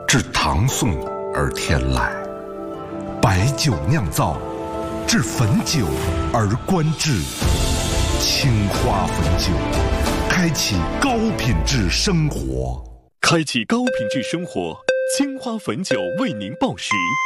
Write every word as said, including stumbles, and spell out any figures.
至唐宋而天来，白酒酿造，至汾酒而观致。青花汾酒，开启高品质生活。 开启高品质生活，青花汾酒为您报时。